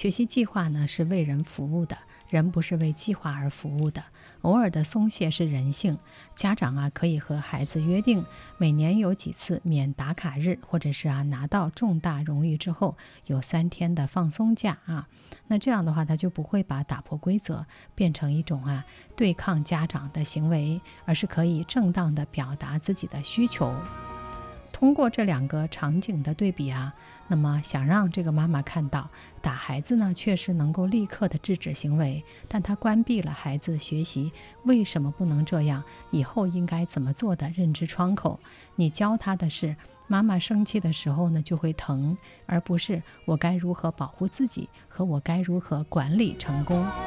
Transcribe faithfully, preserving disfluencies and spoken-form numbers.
学习计划呢是为人服务的，人不是为计划而服务的。偶尔的松懈是人性，家长啊可以和孩子约定，每年有几次免打卡日，或者是啊拿到重大荣誉之后有三天的放松假啊。那这样的话，他就不会把打破规则变成一种啊对抗家长的行为，而是可以正当的表达自己的需求。通过这两个场景的对比啊，那么想让这个妈妈看到，打孩子呢确实能够立刻的制止行为，但它关闭了孩子学习为什么不能这样，以后应该怎么做的认知窗口。你教他的是，妈妈生气的时候呢就会疼，而不是我该如何保护自己和我该如何管理成功。